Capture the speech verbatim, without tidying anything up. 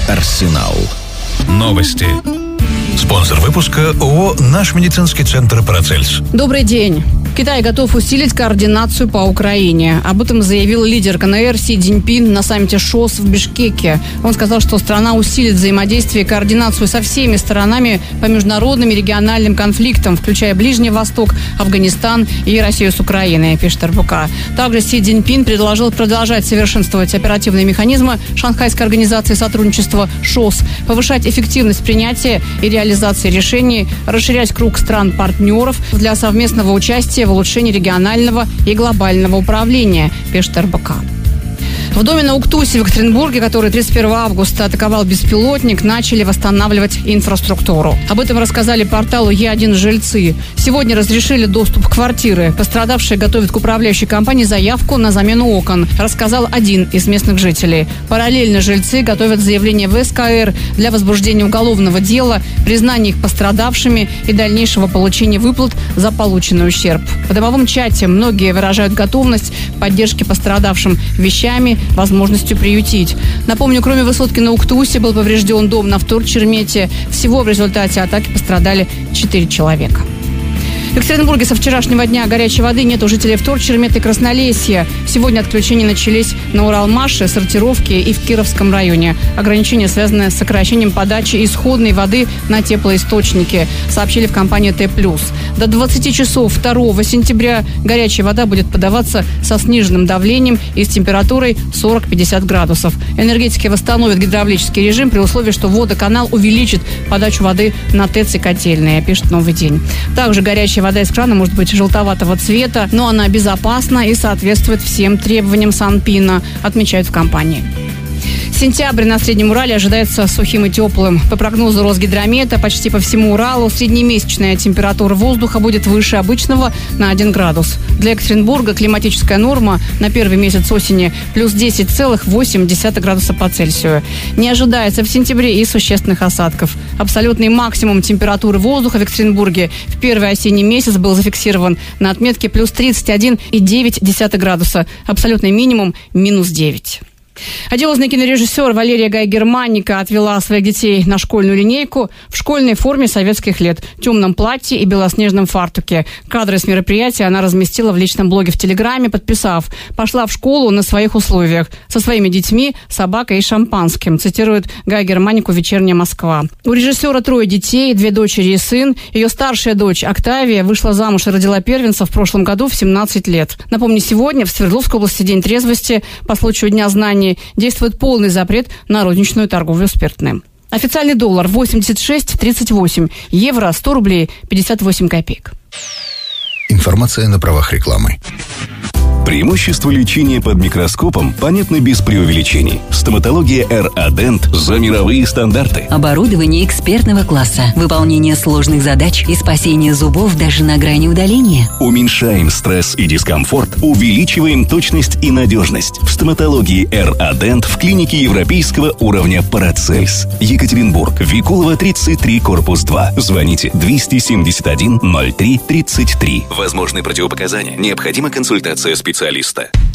Арсенал. Новости. Спонсор выпуска ООО «Наш медицинский центр Парацельс». Добрый день. Китай готов усилить координацию по Украине. Об этом заявил лидер КНР Си Цзиньпин на саммите ШОС в Бишкеке. Он сказал, что страна усилит взаимодействие и координацию со всеми сторонами по международным и региональным конфликтам, включая Ближний Восток, Афганистан и Россию с Украиной, пишет эр бэ ка. Также Си Цзиньпин предложил продолжать совершенствовать оперативные механизмы Шанхайской организации сотрудничества ШОС, повышать эффективность принятия и реализации решений, расширять круг стран-партнеров для совместного участия в улучшении регионального и глобального управления, пишет эр бэ ка. В доме на Уктусе в Екатеринбурге, который тридцать первого августа атаковал беспилотник, начали восстанавливать инфраструктуру. Об этом рассказали порталу Е один жильцы. Сегодня разрешили доступ к квартире. Пострадавшие готовят к управляющей компании заявку на замену окон, рассказал один из местных жителей. Параллельно жильцы готовят заявление в эс ка эр для возбуждения уголовного дела, признания их пострадавшими и дальнейшего получения выплат за полученный ущерб. В домовом чате многие выражают готовность к поддержке пострадавшим вещами, возможностью приютить. Напомню, кроме высотки на Уктусе был поврежден дом на Вторчермете. Всего в результате атаки пострадали четыре человека. В Екатеринбурге со вчерашнего дня горячей воды нет у жителей Вторчермета и Краснолесья. Сегодня отключения начались на Уралмаше, Сортировке и в Кировском районе. Ограничения связаны с сокращением подачи исходной воды на теплоисточники, сообщили в компании Т плюс. До двадцати часов второго сентября горячая вода будет подаваться со сниженным давлением и с температурой сорок-пятьдесят градусов. Энергетики восстановят гидравлический режим при условии, что водоканал увеличит подачу воды на ТЭЦ и котельные, пишет «Новый день». Также горячая вода из крана может быть желтоватого цвета, но она безопасна и соответствует всем требованиям Санпина, отмечают в компании. Сентябрь на Среднем Урале ожидается сухим и теплым. По прогнозу Росгидромета, почти по всему Уралу среднемесячная температура воздуха будет выше обычного на один градус. Для Екатеринбурга климатическая норма на первый месяц осени плюс десять целых восемь десятых градуса по Цельсию. Не ожидается в сентябре и существенных осадков. Абсолютный максимум температуры воздуха в Екатеринбурге в первый осенний месяц был зафиксирован на отметке плюс тридцать один и девять десятых градуса. Абсолютный минимум минус девять. Одиозный кинорежиссер Валерия Гай-Германика отвела своих детей на школьную линейку в школьной форме советских лет, темном платье и белоснежном фартуке. Кадры с мероприятия она разместила в личном блоге в Телеграме, подписав: «Пошла в школу на своих условиях, со своими детьми, собакой и шампанским», цитирует Гай-Германику «Вечерняя Москва». У режиссера трое детей, две дочери и сын. Ее старшая дочь Октавия вышла замуж и родила первенца в прошлом году в семнадцать лет. Напомню, сегодня в Свердловской области День трезвости по случаю Дня знаний действует полный запрет на розничную торговлю спиртным. Официальный доллар восемьдесят шесть тридцать восемь, евро сто рублей пятьдесят восемь копеек. Информация на правах рекламы. Преимущества лечения под микроскопом понятны без преувеличений. Стоматология эр а Dent за мировые стандарты. Оборудование экспертного класса, выполнение сложных задач и спасение зубов даже на грани удаления. Уменьшаем стресс и дискомфорт, увеличиваем точность и надежность. В стоматологии эр а Dent в клинике европейского уровня Парацельс. Екатеринбург, Викулова, тридцать три, корпус два. Звоните двести семьдесят один ноль три тридцать три. Возможны противопоказания. Необходима консультация специалиста.